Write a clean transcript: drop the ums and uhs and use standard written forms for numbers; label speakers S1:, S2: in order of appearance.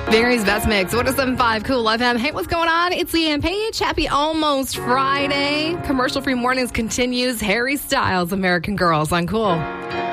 S1: Barry's Best Mix, 107.5 Cool FM. Hey, what's going on? It's Leanne Page. Happy almost Friday. Commercial-free mornings continues. Harry Styles, American Girls on Cool.